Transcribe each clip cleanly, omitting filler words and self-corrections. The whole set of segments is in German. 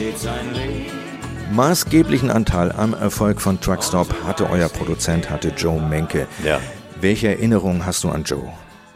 steht sein Licht. Maßgeblichen Anteil am Erfolg von Truckstop hatte euer Produzent, hatte Joe Menke. Ja. Welche Erinnerungen hast du an Joe?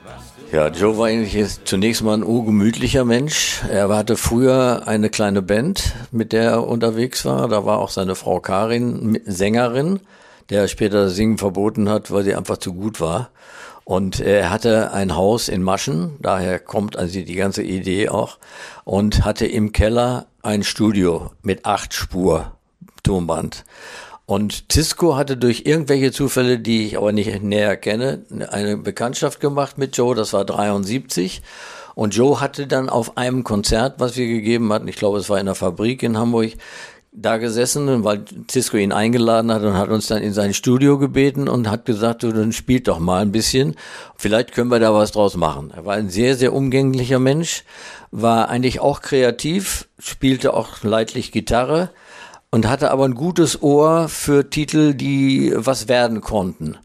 Ja, Joe war eigentlich zunächst mal ein urgemütlicher Mensch. Er hatte früher eine kleine Band, mit der er unterwegs war. Da war auch seine Frau Karin Sängerin, der er später das Singen verboten hat, weil sie einfach zu gut war. Und er hatte ein Haus in Maschen, daher kommt also die ganze Idee auch, und hatte im Keller ein Studio mit 8 Spur Tonband. Und Zisco hatte durch irgendwelche Zufälle, die ich aber nicht näher kenne, eine Bekanntschaft gemacht mit Joe, das war 73. Und Joe hatte dann auf einem Konzert, was wir gegeben hatten, ich glaube es war in der Fabrik in Hamburg, da gesessen, weil Zisco ihn eingeladen hat und hat uns dann in sein Studio gebeten und hat gesagt, du, dann spielt doch mal ein bisschen, vielleicht können wir da was draus machen. Er war ein sehr, sehr umgänglicher Mensch, war eigentlich auch kreativ, spielte auch leidlich Gitarre und hatte aber ein gutes Ohr für Titel, die was werden konnten.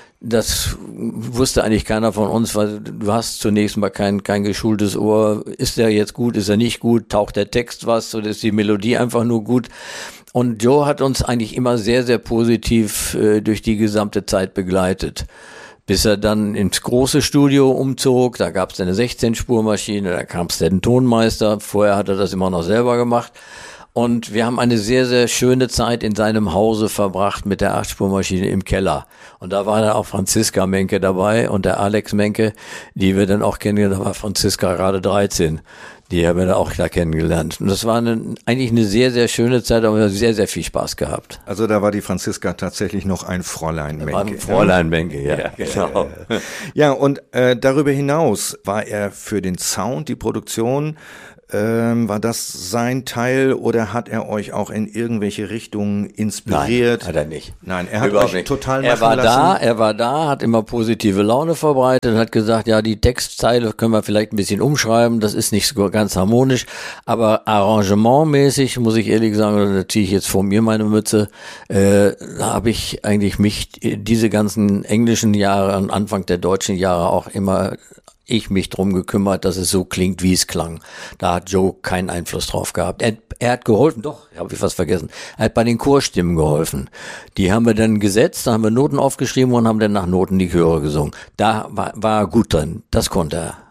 Das wusste eigentlich keiner von uns, weil du hast zunächst mal kein geschultes Ohr. Ist er jetzt gut, ist er nicht gut? Taucht der Text was oder ist die Melodie einfach nur gut? Und Joe hat uns eigentlich immer sehr, sehr positiv durch die gesamte Zeit begleitet. Bis er dann ins große Studio umzog, da gab es eine 16-Spur-Maschine, da kam es den Tonmeister, vorher hat er das immer noch selber gemacht. Und wir haben eine sehr, sehr schöne Zeit in seinem Hause verbracht mit der 8-Spur-Maschine im Keller. Und da war dann auch Franziska Menke dabei und der Alex Menke, die wir dann auch kennengelernt haben. Da war Franziska gerade 13. Die haben wir dann auch da kennengelernt. Und das war eigentlich eine sehr, sehr schöne Zeit, aber wir haben sehr, sehr viel Spaß gehabt. Also da war die Franziska tatsächlich noch ein Fräulein Menke. War ein Fräulein Menke, ja, genau. Ja, und darüber hinaus war er für den Sound, die Produktion, war das sein Teil oder hat er euch auch in irgendwelche Richtungen inspiriert? Nein, hat er nicht. Nein, er hat Überhaupt euch nicht. total machen lassen. Er war da, hat immer positive Laune verbreitet und hat gesagt, ja, die Textzeile können wir vielleicht ein bisschen umschreiben, das ist nicht so ganz harmonisch, aber arrangementmäßig, muss ich ehrlich sagen, da ziehe ich jetzt vor mir meine Mütze, da habe ich eigentlich mich diese ganzen englischen Jahre und Anfang der deutschen Jahre auch immer mich drum gekümmert, dass es so klingt, wie es klang. Da hat Joe keinen Einfluss drauf gehabt. Er hat geholfen, doch, habe ich fast vergessen. Er hat bei den Chorstimmen geholfen. Die haben wir dann gesetzt, da haben wir Noten aufgeschrieben und haben dann nach Noten die Chöre gesungen. Da war er gut drin, das konnte er.